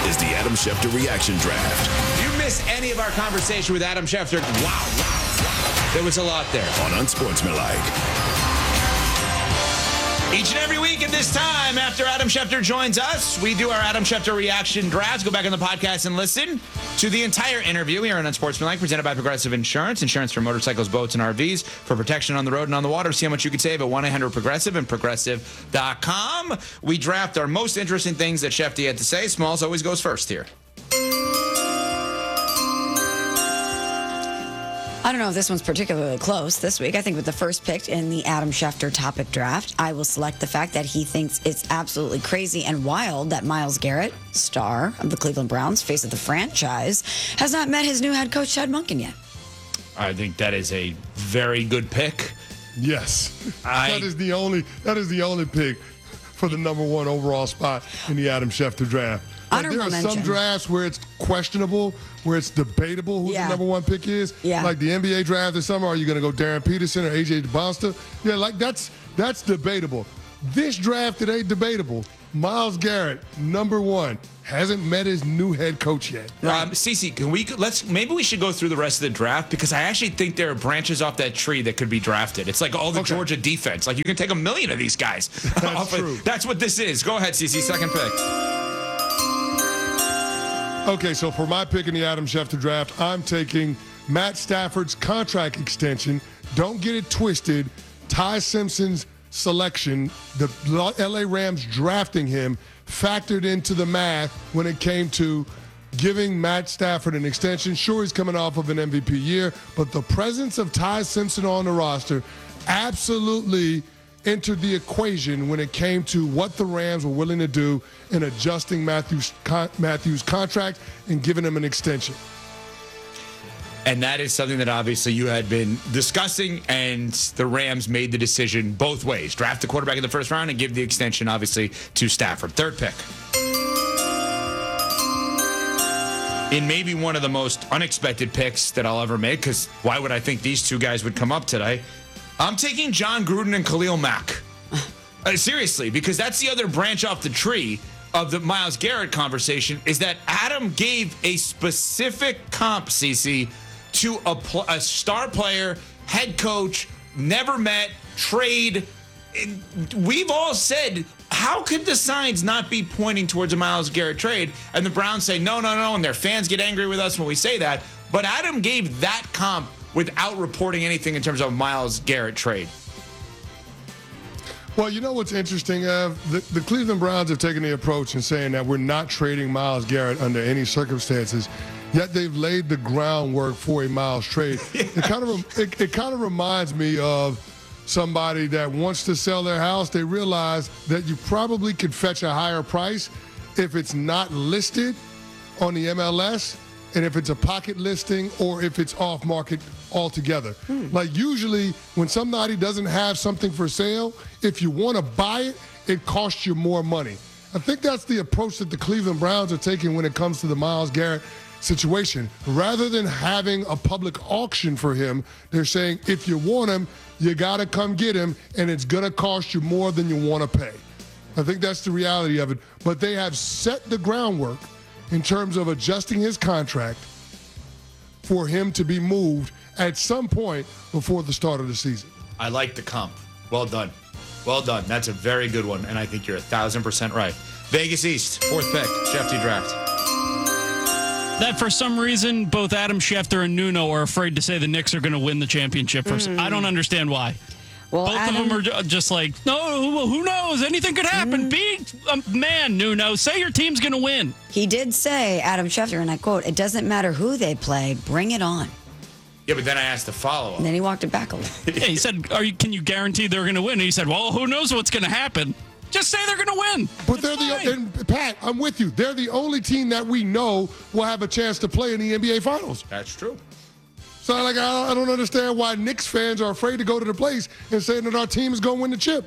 is the Adam Schefter Reaction Draft. If you miss any of our conversation with Adam Schefter, wow. There was a lot there. On Unsportsmanlike. Each and every week at this time, after Adam Schefter joins us, we do our Adam Schefter Reaction Drafts. Go back on the podcast and listen to the entire interview here on Unsportsmanlike, presented by Progressive Insurance. Insurance for motorcycles, boats, and RVs for protection on the road and on the water. See how much you could save at 1-800-PROGRESSIVE and Progressive.com. We draft our most interesting things that Schefty had to say. Smalls always goes first here. I don't know if this one's particularly close this week. I think with the first pick in the Adam Schefter topic draft, I will select the fact that he thinks it's absolutely crazy and wild that Myles Garrett, star of the Cleveland Browns, face of the franchise, has not met his new head coach, Ted Monken, yet. I think that is a very good pick. Yes. That is the only pick for the number one overall spot in the Adam Schefter draft. Like, there are some drafts where it's questionable, where it's debatable who the number one pick is. Yeah. Like the NBA draft this summer, are you going to go Darren Peterson or AJ DeBosta? Yeah, like that's debatable. This draft, it ain't debatable. Myles Garrett, number one, hasn't met his new head coach yet. Cece, maybe we should go through the rest of the draft, because I actually think there are branches off that tree that could be drafted. It's like all the Georgia defense. Like, you can take a million of these guys. That's true. That's what this is. Go ahead, Cece, second pick. Okay, so for my pick in the Adam Schefter draft, I'm taking Matt Stafford's contract extension. Don't get it twisted. Ty Simpson's selection, the LA Rams drafting him, factored into the math when it came to giving Matt Stafford an extension. Sure, he's coming off of an MVP year, but the presence of Ty Simpson on the roster absolutely entered the equation when it came to what the Rams were willing to do in adjusting Matthews' contract and giving him an extension. And that is something that obviously you had been discussing, and the Rams made the decision both ways. Draft the quarterback in the first round and give the extension, obviously, to Stafford. Third pick. In maybe one of the most unexpected picks that I'll ever make, because why would I think these two guys would come up today? I'm taking John Gruden and Khalil Mack. Seriously, because that's the other branch off the tree of the Myles Garrett conversation, is that Adam gave a specific comp, CC, to a star player, head coach, never met, trade. We've all said, how could the signs not be pointing towards a Myles Garrett trade? And the Browns say, no, and their fans get angry with us when we say that. But Adam gave that comp without reporting anything in terms of Myles Garrett trade. Well, you know what's interesting, the Cleveland Browns have taken the approach in saying that we're not trading Myles Garrett under any circumstances, yet they've laid the groundwork for a Myles trade. Yeah. It kind of reminds me of somebody that wants to sell their house. They realize that you probably could fetch a higher price if it's not listed on the MLS, and if it's a pocket listing, or if it's off market altogether. Like, usually when somebody doesn't have something for sale, if you want to buy it, it costs you more money. I think that's the approach that the Cleveland Browns are taking when it comes to the Myles Garrett situation. Rather than having a public auction for him, they're saying, if you want him, you got to come get him, and it's going to cost you more than you want to pay. I think that's the reality of it. But they have set the groundwork in terms of adjusting his contract for him to be moved at some point before the start of the season. I like the comp. Well done. Well done. That's a very good one, and I think you're 1,000% right. Vegas East, fourth pick, Schefty draft. That for some reason, both Adam Schefter and Nuno are afraid to say the Knicks are going to win the championship. I don't understand why. Well, both of them are just like, no, who knows? Anything could happen. Be a man, Nuno. Say your team's going to win. He did say, Adam Schefter, and I quote, "It doesn't matter who they play, bring it on." Yeah, but then I asked the follow-up. And then he walked it back a little. Yeah, he said, can you guarantee they're going to win? And he said, well, who knows what's going to happen? Just say they're going to win. But and Pat, I'm with you. They're the only team that we know will have a chance to play in the NBA Finals. That's true. So, like, I don't understand why Knicks fans are afraid to go to the place and say that our team is going to win the chip.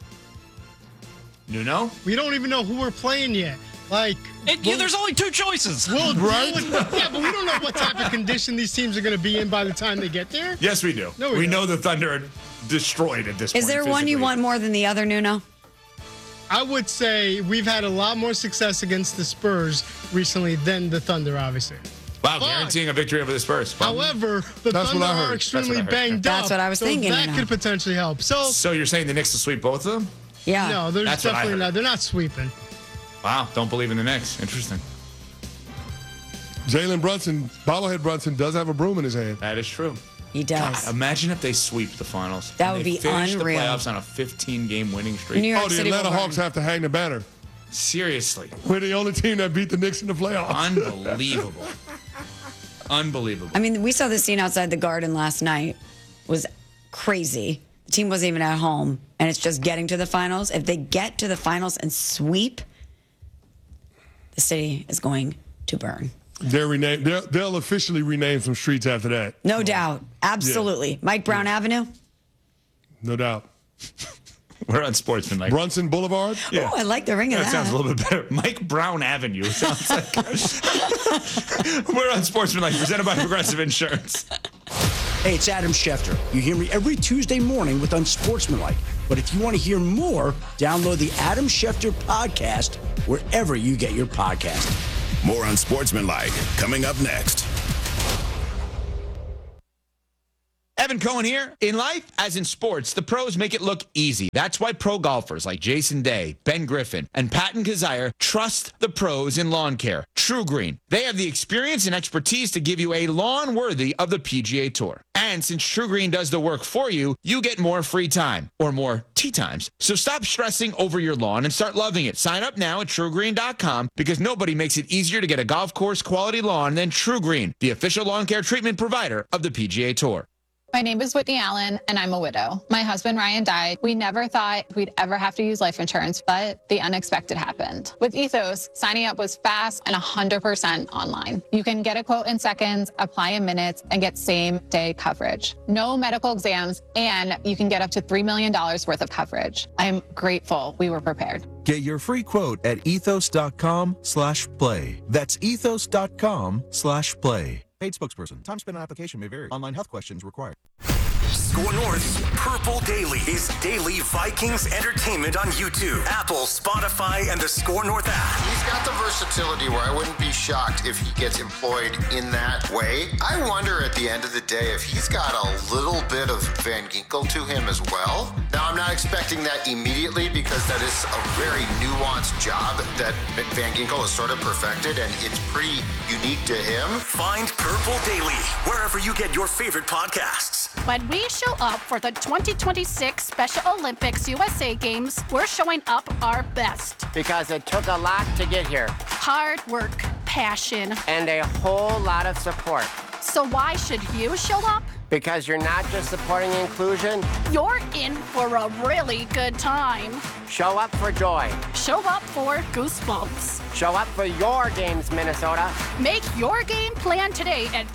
Nuno? We don't even know who we're playing yet. There's only two choices. Right? Yeah, but we don't know what type of condition these teams are going to be in by the time they get there. Yes, we do. No, we know the Thunder are destroyed at this point. Is there one you want more than the other, Nuno? I would say we've had a lot more success against the Spurs recently than the Thunder, obviously. Wow, guaranteeing a victory over the Spurs. Wow. However, the That's Thunder what I heard. are extremely That's what I heard. banged up. That's what I was so thinking, That you know. could potentially help. So, So you're saying the Knicks will sweep both of them? Yeah. no, they're That's what I definitely heard. not. They're not sweeping. Wow, don't believe in the Knicks. Interesting. Jalen Brunson, bobblehead Brunson, does have a broom in his hand. That is true. He does. God, imagine if they sweep the finals. That And would they be finish unreal. the playoffs on a 15-game winning streak. New York Oh, the City Atlanta will Hawks burn. have to hang the banner. Seriously. We're the only team that beat the Knicks in the playoffs. Unbelievable. Unbelievable. I mean, we saw the scene outside the Garden last night. It was crazy. The team wasn't even at home, and it's just getting to the finals. If they get to the finals and sweep, the city is going to burn. They'll officially rename some streets after that. No doubt. Absolutely. Mike Brown Avenue? No doubt. We're on Sportsmanlike. Brunson Boulevard? Oh, I like the ring of That that. sounds a little bit better. Mike Brown Avenue sounds like. We're on Sportsmanlike, presented by Progressive Insurance. Hey, it's Adam Schefter. You hear me every Tuesday morning with Unsportsmanlike. But if you want to hear more, download the Adam Schefter podcast wherever you get your podcast. More on Sportsmanlike coming up next. Evan Cohen here. In life, as in sports, the pros make it look easy. That's why pro golfers like Jason Day, Ben Griffin, and Patton Kazire trust the pros in lawn care. True Green. They have the experience and expertise to give you a lawn worthy of the PGA Tour. And since True Green does the work for you, you get more free time or more tee times. So stop stressing over your lawn and start loving it. Sign up now at TrueGreen.com because nobody makes it easier to get a golf course quality lawn than True Green, the official lawn care treatment provider of the PGA Tour. My name is Whitney Allen, and I'm a widow. My husband, Ryan, died. We never thought we'd ever have to use life insurance, but the unexpected happened. With Ethos, signing up was fast and 100% online. You can get a quote in seconds, apply in minutes, and get same-day coverage. No medical exams, and you can get up to $3 million worth of coverage. I'm grateful we were prepared. Get your free quote at ethos.com/play. That's ethos.com/play. Paid spokesperson. Time spent on application may vary. Online health questions required. Score North's Purple Daily is daily Vikings entertainment on YouTube, Apple, Spotify, and the Score North app. He's got the versatility where I wouldn't be shocked if he gets employed in that way. I wonder at the end of the day if he's got a little bit of Van Ginkel to him as well. Now, I'm not expecting that immediately because that is a very nuanced job that Van Ginkel has sort of perfected, and it's pretty unique to him. Find Purple Daily wherever you get your favorite podcasts. When we show up for the 2026 Special Olympics USA Games, we're showing up our best. Because it took a lot to get here. Hard work, passion, and a whole lot of support. So why should you show up? Because you're not just supporting inclusion. You're in for a really good time. Show up for joy. Show up for goosebumps. Show up for your games, Minnesota. Make your game plan today at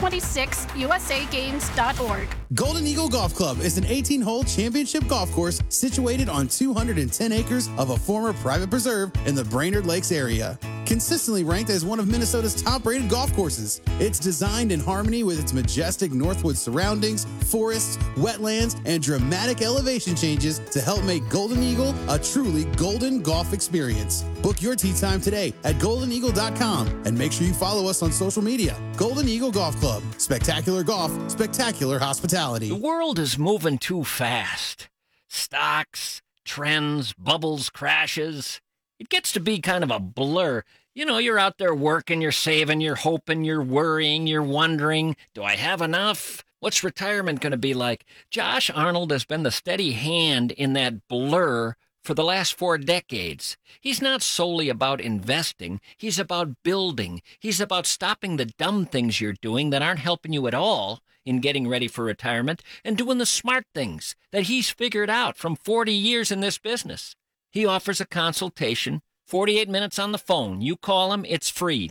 2026usagames.org. Golden Eagle Golf Club is an 18-hole championship golf course situated on 210 acres of a former private preserve in the Brainerd Lakes area. Consistently ranked as one of Minnesota's top-rated golf courses, it's designed in harmony with its majestic Northwood surroundings, forests, wetlands, and dramatic elevation changes to help make Golden Eagle a truly golden golf experience. Book your tee time today at goldeneagle.com and make sure you follow us on social media. Golden Eagle Golf Club. Spectacular golf, spectacular hospitality. The world is moving too fast. Stocks, trends, bubbles, crashes. It gets to be kind of a blur. You know, you're out there working, you're saving, you're hoping, you're worrying, you're wondering, do I have enough? What's retirement going to be like? Josh Arnold has been the steady hand in that blur for the last 4 decades. He's not solely about investing. He's about building. He's about stopping the dumb things you're doing that aren't helping you at all in getting ready for retirement and doing the smart things that he's figured out from 40 years in this business. He offers a consultation, 48 minutes on the phone. You call him, it's free,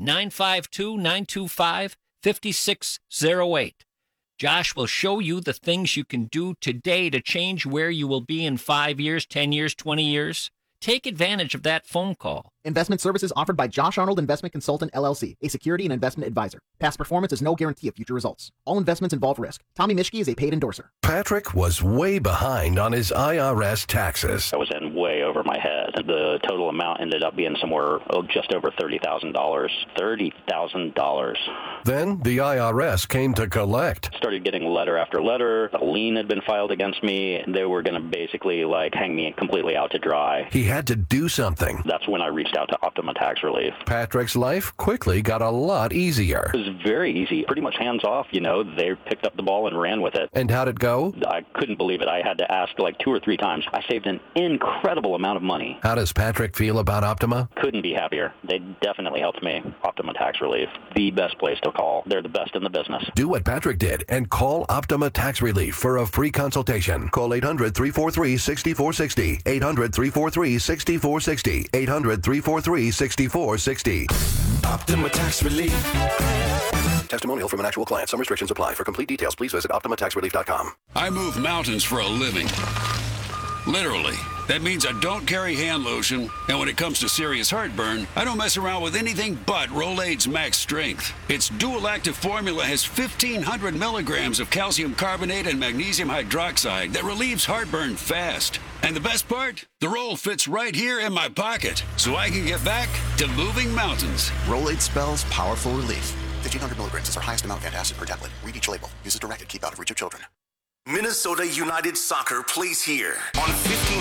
952-925-5608. Josh will show you the things you can do today to change where you will be in 5 years, 10 years, 20 years. Take advantage of that phone call. Investment services offered by Josh Arnold Investment Consultant, LLC, a security and investment advisor. Past performance is no guarantee of future results. All investments involve risk. Tommy Mischke is a paid endorser. Patrick was way behind on his IRS taxes. I was in way over my head. The total amount ended up being somewhere just over $30,000. $30,000. Then the IRS came to collect. Started getting letter after letter. A lien had been filed against me. They were going to basically hang me completely out to dry. He had to do something. That's when I reached out to Optima Tax Relief. Patrick's life quickly got a lot easier. It was very easy, pretty much hands off. They picked up the ball and ran with it. And how'd it go? I couldn't believe it. I had to ask 2 or 3 times. I saved an incredible amount of money. How does Patrick feel about Optima? Couldn't be happier. They definitely helped me. Optima Tax Relief, the best place to call. They're the best in the business. Do what Patrick did and call Optima Tax Relief for a free consultation. Call 800-343-6460. 800-343-6460. 800-343-6460. Optima Tax Relief. Testimonial from an actual client. Some restrictions apply. For complete details, please visit OptimaTaxRelief.com. I move mountains for a living. Literally. That means I don't carry hand lotion, and when it comes to serious heartburn, I don't mess around with anything but Rolaids Max Strength. Its dual-active formula has 1,500 milligrams of calcium carbonate and magnesium hydroxide that relieves heartburn fast. And the best part? The roll fits right here in my pocket, so I can get back to moving mountains. Rolaids spells powerful relief. 1,500 milligrams is our highest amount of antacid per tablet. Read each label. Use as directed. Keep out of reach of children. Minnesota United Soccer plays here on 1500